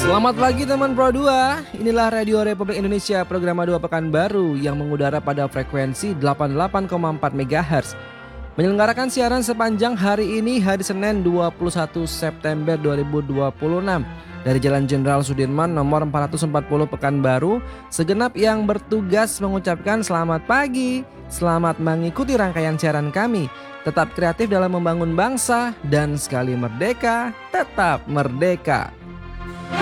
Selamat pagi teman Pro 2. Inilah Radio Republik Indonesia program 2 Pekanbaru yang mengudara pada frekuensi 88,4 MHz. Menyelenggarakan siaran sepanjang hari ini, hari Senin 21 September 2026 dari Jalan Jenderal Sudirman nomor 440 Pekanbaru. Segenap yang bertugas mengucapkan selamat pagi. Selamat mengikuti rangkaian siaran kami. Tetap kreatif dalam membangun bangsa dan sekali merdeka, tetap merdeka.